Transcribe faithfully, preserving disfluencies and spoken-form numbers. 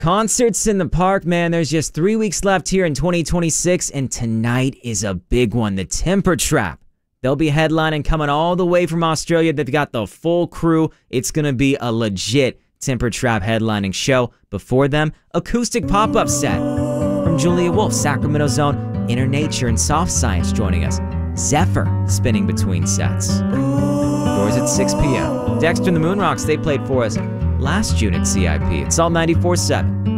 Concerts in the park, man. There's just three weeks left here in twenty twenty-six, and tonight is a big one. The Temper Trap. They'll be headlining, coming all the way from Australia. They've got the full crew. It's going to be a legit Temper Trap headlining show. Before them, acoustic pop-up set from Julia Wolf, Sacramento Zone, Inner Nature, and Soft Science joining us. Zephyr spinning between sets. Doors at six p m Dexter and the Moonrocks, they played for us last June at C I P. It's all ninety-four seven.